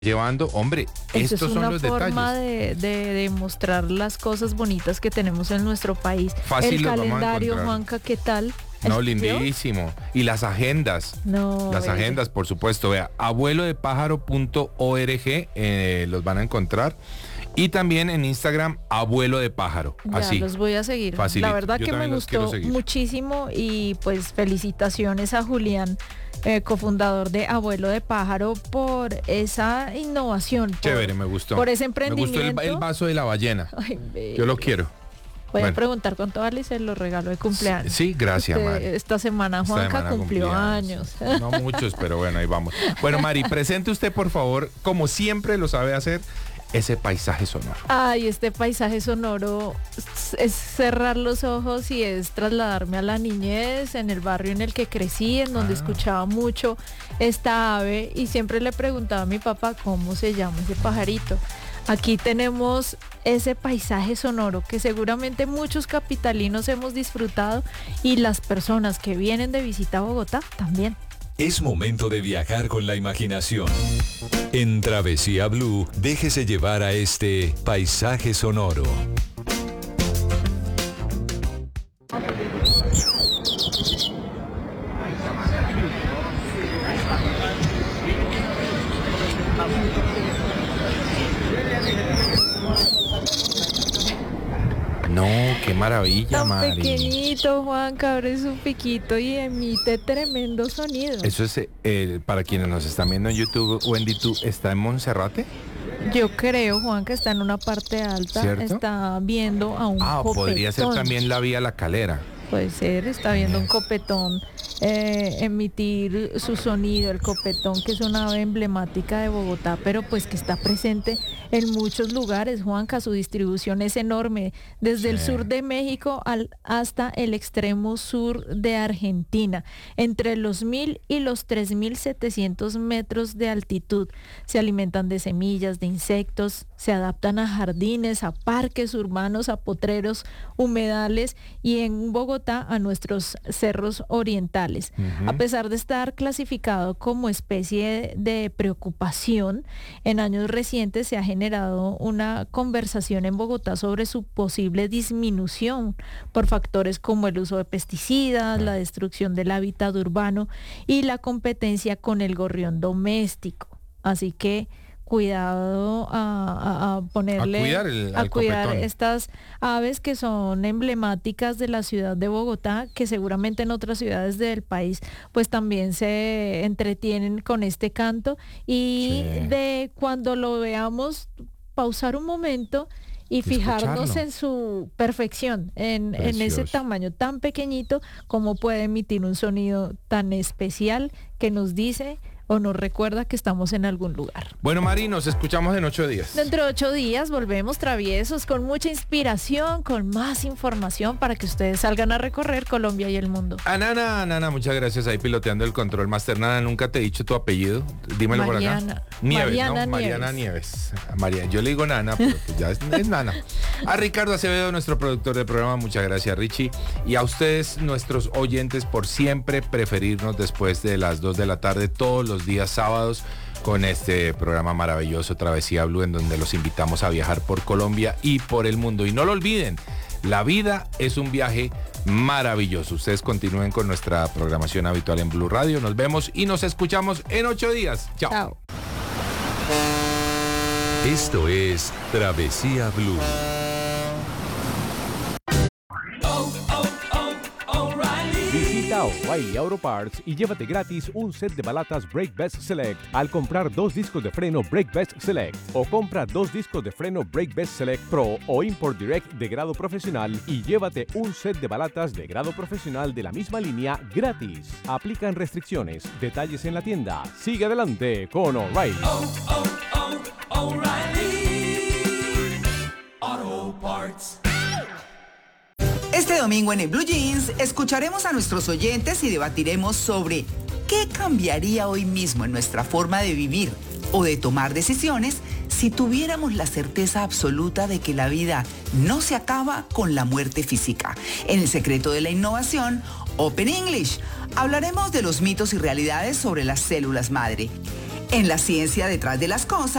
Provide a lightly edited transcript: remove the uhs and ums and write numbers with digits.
llevando, hombre, Eso estos es son una los forma detalles. de mostrar las cosas bonitas que tenemos en nuestro país. Fácil El los vamos a calendario, encontrar. Juanca, ¿qué tal? No, ¿Escribió? lindísimo. Y las agendas. No, Las bello. agendas, por supuesto. Vea, abuelodepájaro.org, los van a encontrar. Y también en Instagram, Abuelo de Pájaro. Ya Así. los voy a seguir. Facilito. La verdad Yo que me también los quiero gustó seguir. muchísimo y pues felicitaciones a Julián, cofundador de Abuelo de Pájaro, por esa innovación. Chévere, me gustó. Por ese Me gustó emprendimiento. el vaso de la ballena. Ay, bello. Yo lo quiero. Voy a Bueno. preguntar con toda y se lo regalo de cumpleaños. Sí, gracias, Mari. Esta semana Esta Juanca semana cumplió años. No muchos, pero bueno, ahí vamos. Bueno, Mari, presente usted, por favor, como siempre lo sabe hacer, ese paisaje sonoro. Ay, este paisaje sonoro es cerrar los ojos y es trasladarme a la niñez, en el barrio en el que crecí, en donde escuchaba mucho esta ave y siempre le preguntaba a mi papá cómo se llama ese pajarito. Aquí tenemos ese paisaje sonoro que seguramente muchos capitalinos hemos disfrutado y las personas que vienen de visita a Bogotá también. Es momento de viajar con la imaginación. En Travesía Blue, déjese llevar a este paisaje sonoro. No, qué maravilla, Tan Mari. pequeñito, Juanca, abre su piquito y emite tremendo sonido. Eso es, para quienes nos están viendo en YouTube, Wendy, ¿tú está en Monserrate? Yo creo, Juan, que está en una parte alta, ¿Cierto? está viendo a un copetón. Podría ser también la vía La Calera. Puede ser, está viendo un copetón emitir su sonido, el copetón, que es una ave emblemática de Bogotá, pero pues que está presente en muchos lugares, Juanca, su distribución es enorme, desde el sur de México hasta el extremo sur de Argentina, entre los 1.000 y los 3.700 metros de altitud. Se alimentan de semillas, de insectos, se adaptan a jardines, a parques urbanos, a potreros, humedales y en Bogotá a nuestros cerros orientales. A pesar de estar clasificado como especie de preocupación, en años recientes se ha generado una conversación en Bogotá sobre su posible disminución por factores como el uso de pesticidas, la destrucción del hábitat urbano y la competencia con el gorrión doméstico. Así que cuidado a ponerle al cuidar copetón. estas aves que son emblemáticas de la ciudad de Bogotá, que seguramente en otras ciudades del país pues también se entretienen con este canto y Sí. de cuando lo veamos pausar un momento y fijarnos escucharlo. en su perfección, en ese Precioso. tamaño tan pequeñito, como puede emitir un sonido tan especial que nos dice o nos recuerda que estamos en algún lugar. Bueno, Mari, nos escuchamos en 8 días. Dentro de 8 días volvemos traviesos con mucha inspiración, con más información para que ustedes salgan a recorrer Colombia y el mundo. Nana, muchas gracias ahí piloteando el control master. Nana, nunca te he dicho tu apellido. Dímelo Mariana. por acá. Nieves, Mariana ¿no? Mariana Nieves. Nieves. María, yo le digo Nana, pero pues ya es Nana. A Ricardo Acevedo, nuestro productor del programa, muchas gracias, Richie. Y a ustedes, nuestros oyentes, por siempre preferirnos después de las 2 de la tarde, todos los días sábados, con este programa maravilloso Travesía Blue, en donde los invitamos a viajar por Colombia y por el mundo. Y no lo olviden, la vida es un viaje maravilloso. Ustedes continúen con nuestra programación habitual en Blue Radio. Nos vemos y nos escuchamos en 8 días. Chao. Chao. Esto es Travesía Blue. Visita O'Reilly Auto Parts y llévate gratis un set de balatas Brake Best Select al comprar 2 discos de freno Brake Best Select o compra 2 discos de freno Brake Best Select Pro o Import Direct de grado profesional y llévate un set de balatas de grado profesional de la misma línea gratis. Aplican restricciones. Detalles en la tienda. Sigue adelante con O'Reilly. Auto Parts. Este domingo en el Blue Jeans escucharemos a nuestros oyentes y debatiremos sobre qué cambiaría hoy mismo en nuestra forma de vivir o de tomar decisiones si tuviéramos la certeza absoluta de que la vida no se acaba con la muerte física. En El secreto de la innovación, Open English, hablaremos de los mitos y realidades sobre las células madre. En la ciencia detrás de las cosas,